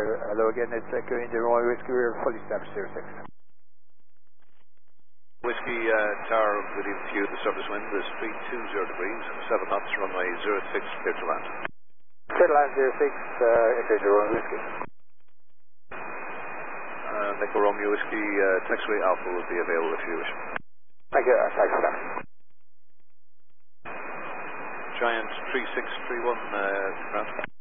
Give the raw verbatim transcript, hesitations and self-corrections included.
hello again, it's Echo India Royal Whiskey, we're fully established zero six. Whiskey uh, Tower, good evening to you. The surface wind is three two zero degrees, seven knots, runway zero six, clear to land. Clear to land zero six, uh, Echo India Royal Whiskey. Uh, Echo Romeo Whiskey, uh, taxiway Alpha will be available if you wish. Thank you, uh, thanks for that. Giant three six three one, uh, ground.